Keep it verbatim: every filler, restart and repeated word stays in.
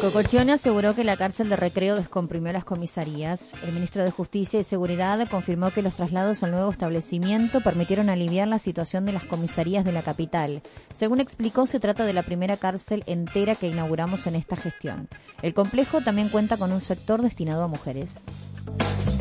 Cocochione aseguró que la cárcel de Recreo descomprimió las comisarías. El ministro de Justicia y Seguridad confirmó que los traslados al nuevo establecimiento permitieron aliviar la situación de las comisarías de la capital. Según explicó, se trata de la primera cárcel entera que inauguramos en esta gestión. El complejo también cuenta con un sector destinado a mujeres.